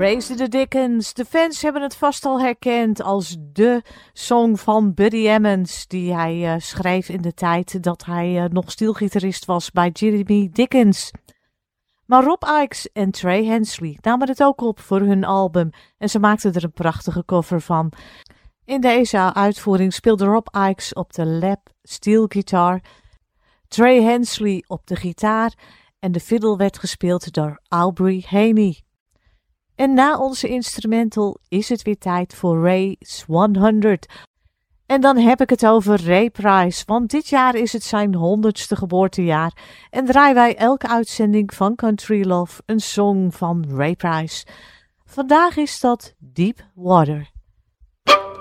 Raise the Dickens. De fans hebben het vast al herkend als de song van Buddy Emmons, die hij schreef in de tijd dat hij nog steelgitarist was bij Jimmy Dickens. Maar Rob Ickes en Trey Hensley namen het ook op voor hun album en ze maakten er een prachtige cover van. In deze uitvoering speelde Rob Ickes op de lap steelgitaar, Trey Hensley op de gitaar en de fiddle werd gespeeld door Aubrey Haney. En na onze instrumental is het weer tijd voor Ray's 100. En dan heb ik het over Ray Price, want dit jaar is het zijn 100ste geboortejaar. En draaien wij elke uitzending van Country Love een song van Ray Price. Vandaag is dat Deep Water.